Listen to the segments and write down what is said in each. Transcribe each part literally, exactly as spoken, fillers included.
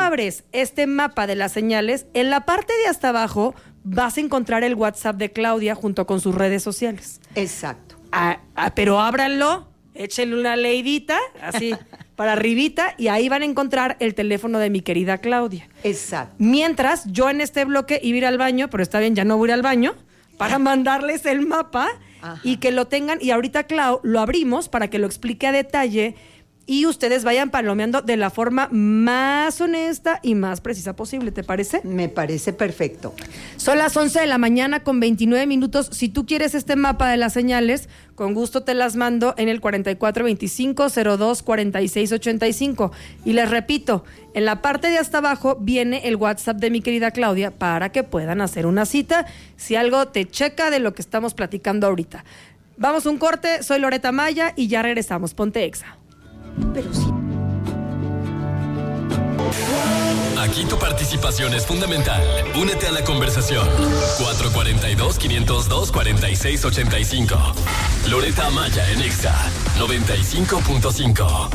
abres este mapa de las señales, en la parte de hasta abajo vas a encontrar el WhatsApp de Claudia junto con sus redes sociales. Exacto. Ah, ah, pero ábranlo, échenle una leidita, así, para arribita, y ahí van a encontrar el teléfono de mi querida Claudia. Exacto. Mientras, yo en este bloque iba a ir al baño, pero está bien, ya no voy a ir al baño, para mandarles el mapa. Ajá. Y que lo tengan, y ahorita, Clau, lo abrimos para que lo explique a detalle y ustedes vayan palomeando de la forma más honesta y más precisa posible, ¿te parece? Me parece perfecto. Son las once de la mañana con veintinueve minutos. Si tú quieres este mapa de las señales, con gusto te las mando en el cuarenta y cuatro veinticinco cero dos cuarenta y seis ochenta y cinco. Y les repito, en la parte de hasta abajo viene el WhatsApp de mi querida Claudia para que puedan hacer una cita si algo te checa de lo que estamos platicando ahorita. Vamos a un corte, soy Loreta Maya y ya regresamos. Ponte Exa. Pero sí. Aquí tu participación es fundamental. Únete a la conversación. cuatro cuatro dos, cinco cero dos, cuatro seis ocho cinco. Loreta Maya en Exa noventa y cinco punto cinco.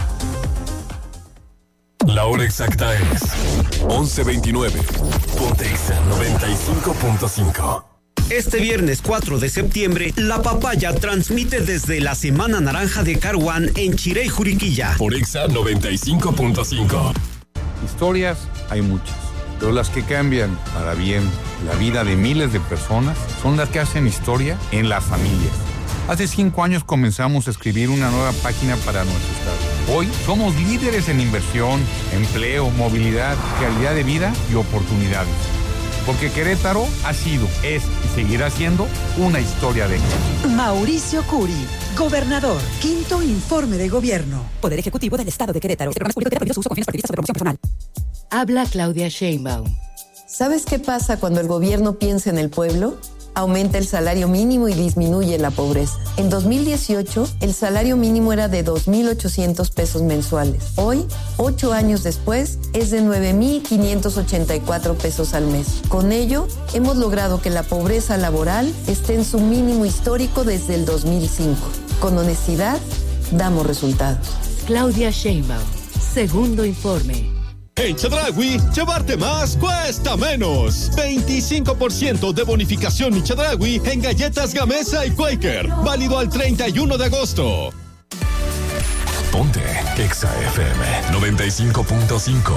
La hora exacta es once veintinueve. Ponte Exa noventa y cinco punto cinco. Este viernes cuatro de septiembre, La Papaya transmite desde la Semana Naranja de Car One en Chirey, Juriquilla. Por Exa noventa y cinco punto cinco. Historias hay muchas, pero las que cambian para bien la vida de miles de personas son las que hacen historia en las familias. Hace cinco años comenzamos a escribir una nueva página para nuestro estado. Hoy somos líderes en inversión, empleo, movilidad, calidad de vida y oportunidades. Porque Querétaro ha sido, es y seguirá siendo una historia de éxito. Mauricio Curi, gobernador. Quinto informe de gobierno. Poder Ejecutivo del Estado de Querétaro. Este programa es público y prohibido su uso con fines partidistas o de promoción personal. Habla Claudia Sheinbaum. ¿Sabes qué pasa cuando el gobierno piensa en el pueblo? Aumenta el salario mínimo y disminuye la pobreza. En dos mil dieciocho, el salario mínimo era de dos mil ochocientos pesos mensuales. Hoy, ocho años después, es de nueve mil quinientos ochenta y cuatro pesos al mes. Con ello, hemos logrado que la pobreza laboral esté en su mínimo histórico desde el dos mil cinco. Con honestidad, damos resultados. Claudia Sheinbaum, segundo informe. En Chedraui, llevarte más cuesta menos. veinticinco por ciento de bonificación y Chedraui en galletas Gamesa y Quaker. Válido al treinta y uno de agosto. Ponte Exa F M noventa y cinco punto cinco.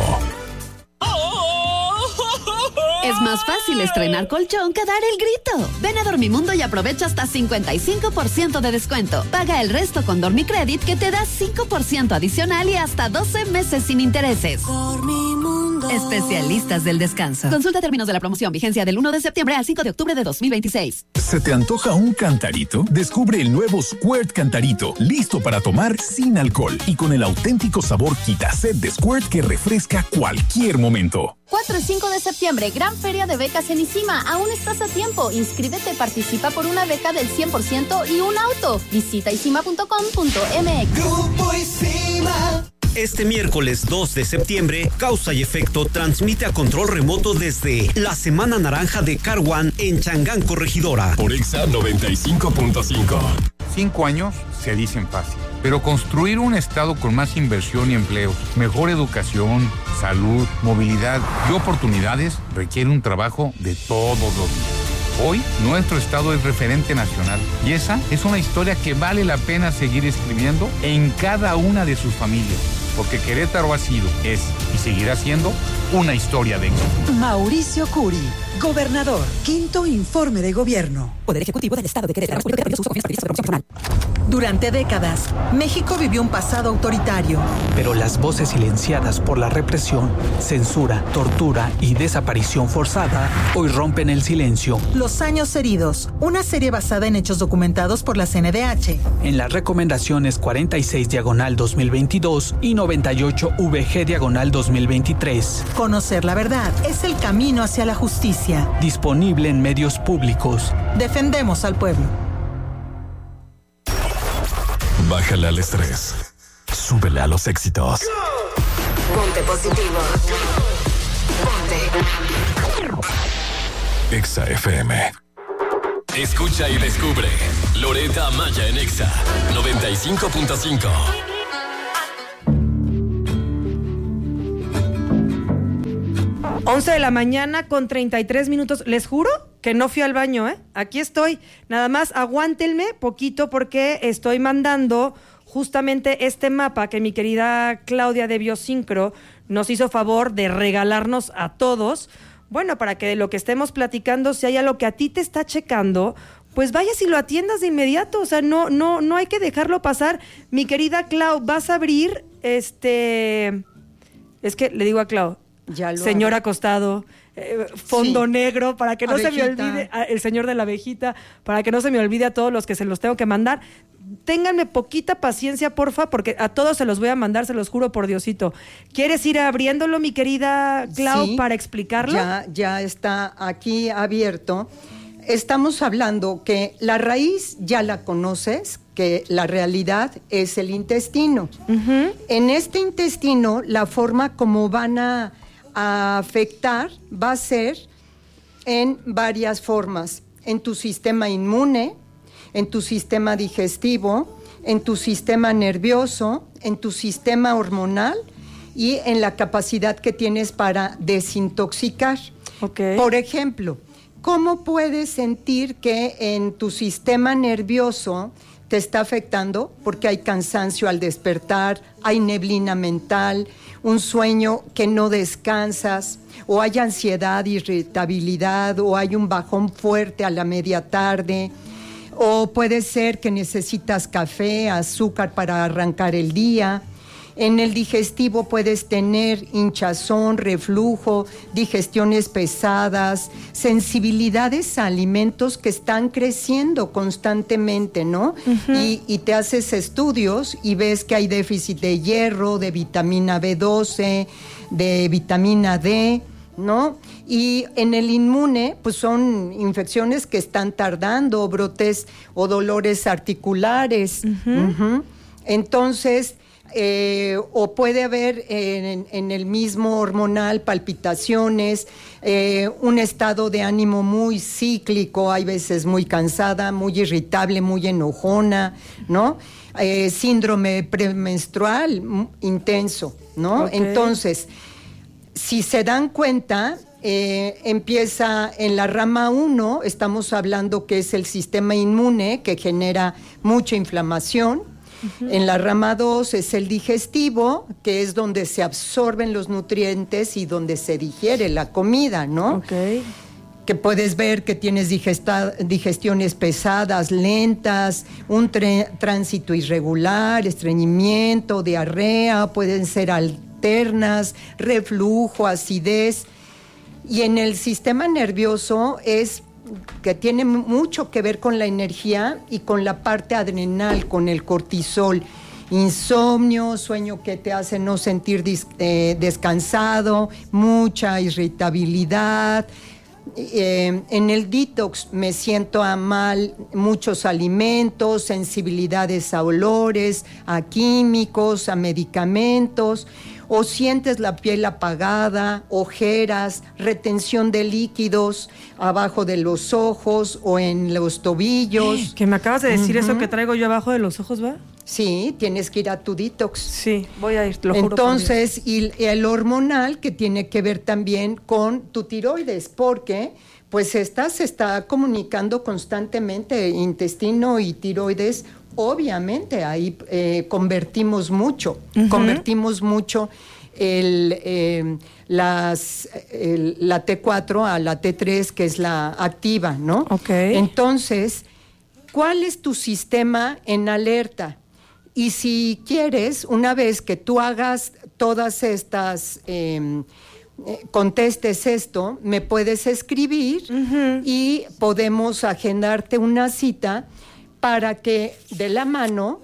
Es más fácil estrenar colchón que dar el grito. Ven a Dormimundo y aprovecha hasta cincuenta y cinco por ciento de descuento. Paga el resto con Dormicredit que te da cinco por ciento adicional y hasta doce meses sin intereses. Dormimundo. Especialistas del descanso. Consulta términos de la promoción. Vigencia del uno de septiembre al cinco de octubre de dos mil veintiséis. ¿Se te antoja un cantarito? Descubre el nuevo Squirt Cantarito, listo para tomar sin alcohol y con el auténtico sabor Quitased de Squirt que refresca cualquier momento. cuatro y cinco de septiembre, gran feria de becas en ICIMA. Aún estás a tiempo. Inscríbete, participa por una beca del cien por ciento y un auto. Visita isima punto com punto m x. Grupo ICIMA. Este miércoles dos de septiembre, Causa y Efecto transmite a control remoto desde la Semana Naranja de Car One en Changán, Corregidora. Por Exa noventa y cinco punto cinco. Cinco años se dicen fácil, pero construir un estado con más inversión y empleos, mejor educación, salud, movilidad y oportunidades requiere un trabajo de todos los días. Hoy, nuestro estado es referente nacional y esa es una historia que vale la pena seguir escribiendo en cada una de sus familias, porque Querétaro ha sido, es y seguirá siendo una historia de éxito. Mauricio Curi, gobernador. Quinto informe de gobierno. Poder Ejecutivo del Estado de Querétaro. Durante décadas, México vivió un pasado autoritario. Pero las voces silenciadas por la represión, censura, tortura y desaparición forzada hoy rompen el silencio. Los años heridos, una serie basada en hechos documentados por la C N D H. En las recomendaciones cuarenta y seis diagonal dos mil veintidós y noventa y ocho V G diagonal dos mil veintitrés. Conocer la verdad es el camino hacia la justicia. Disponible en medios públicos. Defendemos al pueblo. Bájale al estrés. Súbele a los éxitos. Ponte positivo. Ponte. Exa F M. Escucha y descubre. Loreta Maya en Exa noventa y cinco punto cinco. once de la mañana con treinta y tres minutos. Les juro que no fui al baño, ¿eh? Aquí estoy. Nada más aguántenme poquito porque estoy mandando justamente este mapa que mi querida Claudia de Biosincro nos hizo favor de regalarnos a todos. Bueno, para que de lo que estemos platicando, si hay algo que a ti te está checando, pues vayas y lo atiendas de inmediato. O sea, no, no, no hay que dejarlo pasar. Mi querida Clau, vas a abrir este... Es que le digo a Clau, ya lo señor hago. Acostado, eh, fondo sí. negro, para que no abejita. Se me olvide, a, el señor de la abejita, para que no se me olvide a todos los que se los tengo que mandar. Ténganme poquita paciencia, porfa, porque a todos se los voy a mandar, se los juro por Diosito. ¿Quieres ir abriéndolo, mi querida Clau, sí, para explicarlo? Ya, ya está aquí abierto. Estamos hablando que la raíz ya la conoces, que la realidad es el intestino. Uh-huh. En este intestino, la forma como van a, a afectar va a ser en varias formas. En tu sistema inmune, en tu sistema digestivo, en tu sistema nervioso, en tu sistema hormonal y en la capacidad que tienes para desintoxicar. Okay. Por ejemplo, ¿cómo puedes sentir que en tu sistema nervioso te está afectando? Porque hay cansancio al despertar, hay neblina mental, un sueño que no descansas, o hay ansiedad, irritabilidad, o hay un bajón fuerte a la media tarde, o puede ser que necesitas café, azúcar para arrancar el día. En el digestivo puedes tener hinchazón, reflujo, digestiones pesadas, sensibilidades a alimentos que están creciendo constantemente, ¿no? Uh-huh. Y, y te haces estudios y ves que hay déficit de hierro, de vitamina B doce, de vitamina D, ¿no? Y en el inmune, pues son infecciones que están tardando, brotes o dolores articulares. Uh-huh. Uh-huh. Entonces... Eh, o puede haber eh, en, en el mismo hormonal palpitaciones, eh, un estado de ánimo muy cíclico, hay veces muy cansada, muy irritable, muy enojona, ¿no? Eh, síndrome premenstrual m- intenso, ¿no? Okay. Entonces, si se dan cuenta, eh, empieza en la rama uno, estamos hablando que es el sistema inmune que genera mucha inflamación. Uh-huh. En la rama dos es el digestivo, que es donde se absorben los nutrientes y donde se digiere la comida, ¿no? Okay. Que puedes ver que tienes digesta- digestiones pesadas, lentas, un tre- tránsito irregular, estreñimiento, diarrea, pueden ser alternas, reflujo, acidez. Y en el sistema nervioso es que tiene mucho que ver con la energía y con la parte adrenal, con el cortisol. Insomnio, sueño que te hace no sentir dis- eh, descansado, mucha irritabilidad. Eh, en el detox me siento a mal muchos alimentos, sensibilidades a olores, a químicos, a medicamentos. O sientes la piel apagada, ojeras, retención de líquidos abajo de los ojos o en los tobillos. Que me acabas de decir uh-huh. eso que traigo yo abajo de los ojos, ¿va? Sí, tienes que ir a tu detox. Sí, voy a ir, te lo juro. Entonces, y el hormonal que tiene que ver también con tu tiroides, porque pues esta se está comunicando constantemente, intestino y tiroides. Obviamente ahí eh, convertimos mucho, uh-huh. convertimos mucho el, eh, las, el, la T cuatro a la T tres, que es la activa, ¿no? Okay. Entonces, ¿cuál es tu sistema en alerta? Y si quieres, una vez que tú hagas todas estas... Eh, Eh, contestes esto, me puedes escribir uh-huh. y podemos agendarte una cita para que de la mano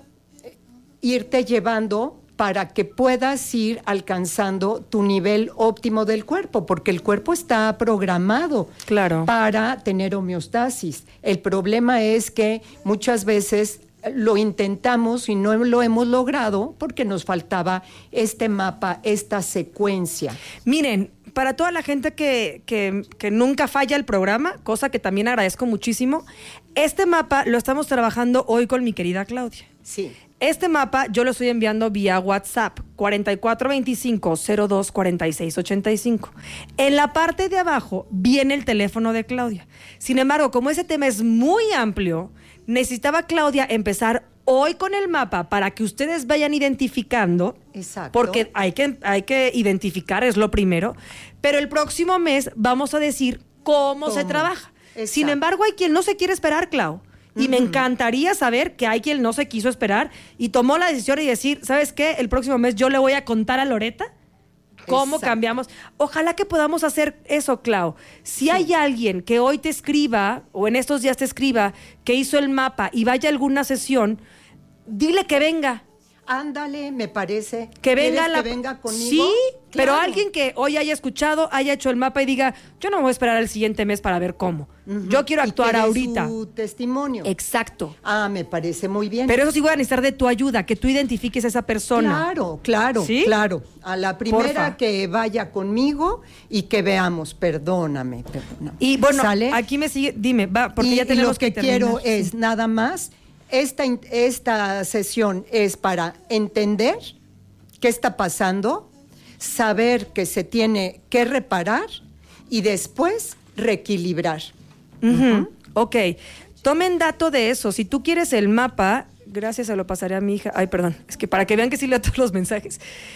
irte llevando para que puedas ir alcanzando tu nivel óptimo del cuerpo, porque el cuerpo está programado claro. para tener homeostasis. El problema es que muchas veces lo intentamos y no lo hemos logrado porque nos faltaba este mapa, esta secuencia. Miren, para toda la gente que, que, que nunca falla el programa, cosa que también agradezco muchísimo, este mapa lo estamos trabajando hoy con mi querida Claudia. Sí. Este mapa yo lo estoy enviando vía WhatsApp, cuatro cuatro dos cinco, cero dos cuatro seis ocho cinco. En la parte de abajo viene el teléfono de Claudia. Sin embargo, como ese tema es muy amplio, necesitaba Claudia empezar hoy con el mapa para que ustedes vayan identificando. Exacto. Porque hay que, hay que identificar, es lo primero. Pero el próximo mes vamos a decir cómo, ¿Cómo? se trabaja. Exacto. Sin embargo, hay quien no se quiere esperar, Clau. Y uh-huh. me encantaría saber que hay quien no se quiso esperar y tomó la decisión y decir, ¿sabes qué? El próximo mes yo le voy a contar a Loreta cómo Exacto. cambiamos. Ojalá que podamos hacer eso, Clau. Si sí. hay alguien que hoy te escriba o en estos días te escriba que hizo el mapa y vaya a alguna sesión, dile que venga. Ándale, me parece. Que venga la... que venga conmigo? Sí, claro. Pero alguien que hoy haya escuchado, haya hecho el mapa y diga, yo no me voy a esperar al siguiente mes para ver cómo. Uh-huh. Yo quiero actuar y que dé ahorita. Su testimonio. Exacto. Ah, me parece muy bien. Pero eso sí voy a necesitar de tu ayuda, que tú identifiques a esa persona. Claro, claro, ¿sí? claro. A la primera Porfa. que vaya conmigo y que veamos, perdóname, perdóname. Y bueno, ¿Sale? aquí me sigue, dime, va, porque y, ya tenemos y lo que, que quiero terminar. es nada más, esta, esta sesión es para entender qué está pasando, saber que se tiene que reparar y después reequilibrar. Uh-huh. Uh-huh. Ok, tomen dato de eso. Si tú quieres el mapa, gracias, se lo pasaré a mi hija. Ay, perdón, es que para que vean que sí leo todos los mensajes.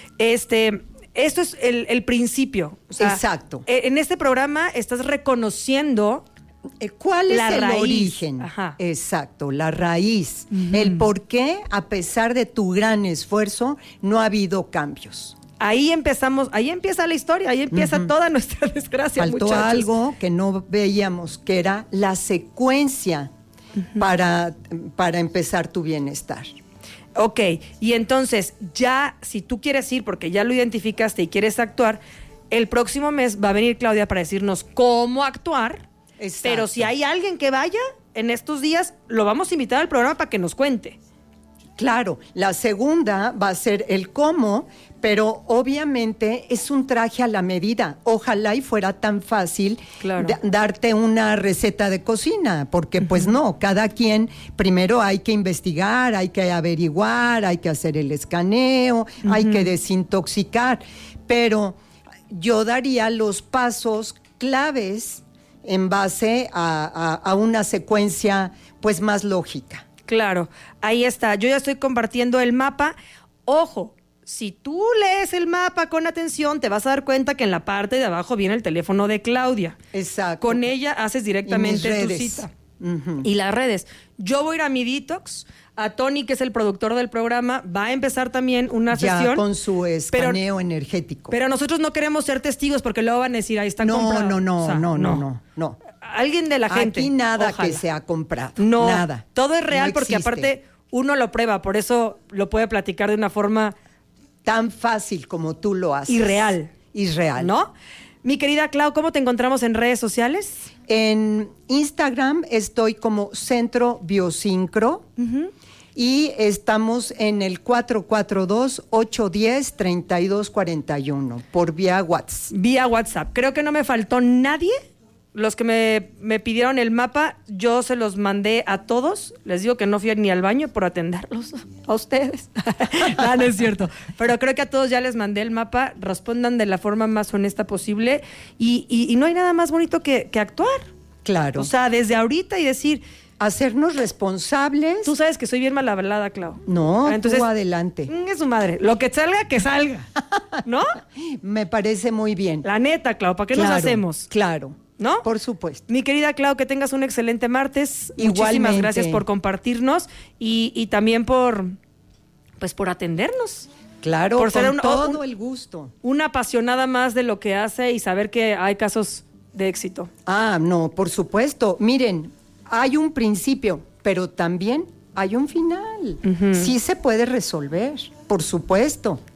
Este, esto es el, el principio. O sea, Exacto. En este programa estás reconociendo ¿cuál es la el raíz? origen? Ajá. Exacto, la raíz. Uh-huh. El por qué, a pesar de tu gran esfuerzo, no ha habido cambios. Ahí empezamos, ahí empieza la historia, ahí empieza uh-huh. toda nuestra desgracia, Faltó muchachos. algo que no veíamos, que era la secuencia uh-huh. para, para empezar tu bienestar. Ok, y entonces ya, si tú quieres ir, porque ya lo identificaste y quieres actuar, el próximo mes va a venir Claudia para decirnos cómo actuar. Exacto. Pero si hay alguien que vaya en estos días, lo vamos a invitar al programa para que nos cuente. Claro, la segunda va a ser el cómo, pero obviamente es un traje a la medida. Ojalá y fuera tan fácil claro. d- darte una receta de cocina, porque uh-huh. pues no, cada quien primero hay que investigar, hay que averiguar, hay que hacer el escaneo, uh-huh. hay que desintoxicar, pero yo daría los pasos claves en base a, a, a una secuencia pues más lógica. Claro, ahí está. Yo ya estoy compartiendo el mapa. Ojo, si tú lees el mapa con atención, te vas a dar cuenta que en la parte de abajo viene el teléfono de Claudia. Exacto. Con ella haces directamente tu cita. Uh-huh. Y las redes. Yo voy a ir a mi detox. A Tony, que es el productor del programa, va a empezar también una ya sesión. Con su escaneo pero, energético. Pero nosotros no queremos ser testigos porque luego van a decir, ahí están no, comprados. No, no, o sea, no, no, no, no. Alguien de la gente. Aquí nada ojalá. que se ha comprado. No, nada. Todo es real no porque aparte uno lo prueba, por eso lo puede platicar de una forma tan fácil como tú lo haces. Y real. Y real. ¿No? Mi querida Clau, ¿cómo te encontramos en redes sociales? En Instagram estoy como Centro Biosincro. Uh-huh. Y estamos en el cuatro cuatro dos, ocho uno cero, tres dos cuatro uno por vía WhatsApp. Vía WhatsApp. Creo que no me faltó nadie. Los que me, me pidieron el mapa, yo se los mandé a todos. Les digo que no fui ni al baño por atenderlos a ustedes. No, no es cierto. Pero creo que a todos ya les mandé el mapa. Respondan de la forma más honesta posible. Y, y, y no hay nada más bonito que, que actuar. Claro. O sea, desde ahorita y decir... Hacernos responsables. Tú sabes que soy bien mal hablada, Clau. No, entonces, tú adelante. Es su madre. Lo que salga, que salga. ¿No? Me parece muy bien. La neta, Clau, ¿para qué claro, nos hacemos? Claro. ¿No? Por supuesto. Mi querida Clau, que tengas un excelente martes. Igualmente. Muchísimas gracias por compartirnos y, y también por, pues, por atendernos. Claro, por con ser un, todo un, el gusto. Una apasionada más de lo que hace y saber que hay casos de éxito. Ah, no, por supuesto. Miren, hay un principio, pero también hay un final. Uh-huh. Sí se puede resolver, por supuesto.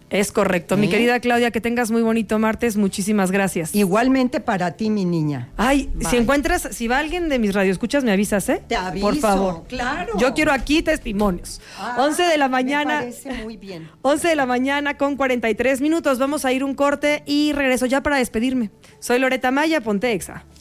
Es correcto. ¿Eh? Mi querida Claudia, que tengas muy bonito martes. Muchísimas gracias. Igualmente para ti, mi niña. Ay, Bye. Si encuentras, si va alguien de mis radioescuchas, me avisas, ¿eh? Te aviso, por favor. Claro. Yo quiero aquí testimonios. Ah, once de la mañana. Me parece muy bien. once de la mañana con cuarenta y tres minutos. Vamos a ir un corte y regreso ya para despedirme. Soy Loreta Maya, ponte Exa.